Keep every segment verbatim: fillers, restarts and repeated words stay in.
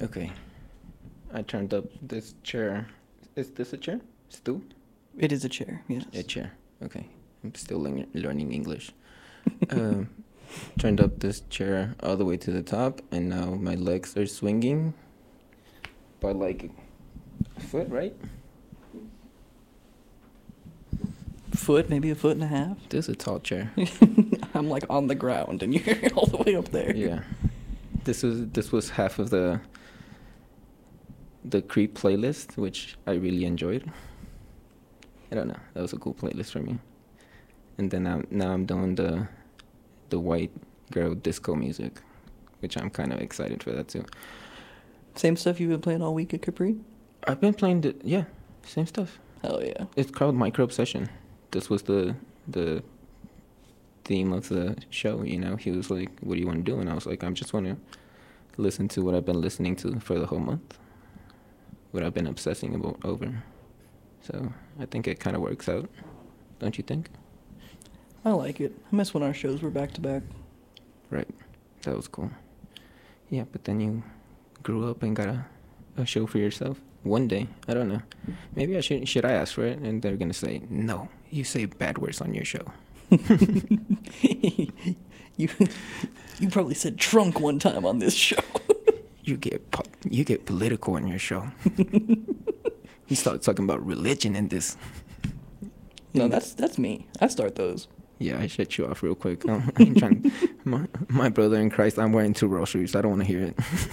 Okay. I turned up this chair. Is this a chair? Stool? It is a chair, yes. A chair. Okay. I'm still learning, learning English. um, turned up this chair all the way to the top, and now my legs are swinging by like a foot, right? Foot, maybe a foot and a half. This is a tall chair. I'm like on the ground, and you're all the way up there. Yeah. This was this was half of the the Creep playlist, which I really enjoyed. I don't know. That was a cool playlist for me. And then I'm, now I'm doing the the white girl disco music, which I'm kind of excited for that too. Same stuff you've been playing all week at Capri? I've been playing the yeah, same stuff. Hell yeah. It's called Micro Obsession. This was the the theme of the show, you know. He was like, "What do you want to do?" And I was like, "I just want to listen to what I've been listening to for the whole month, what I've been obsessing about over." So I think it kind of works out, don't you think? I like it. I miss when our shows were back to back. Right, that was cool. Yeah, but then you grew up and got a, a show for yourself. One day, I don't know. Maybe I should should I ask for it? And they're gonna say, "No, you say bad words on your show." you you probably said trunk one time on this show. you get po- you get political on your show. You start talking about religion in this. No, that's that's me. I start those. Yeah, I shut you off real quick. I'm, I'm trying. My, my brother in Christ, I'm wearing two rosaries. I don't want to hear it.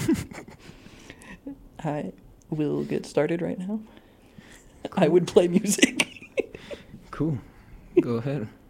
I will get started right now. Cool. I would play music. Cool. Go ahead.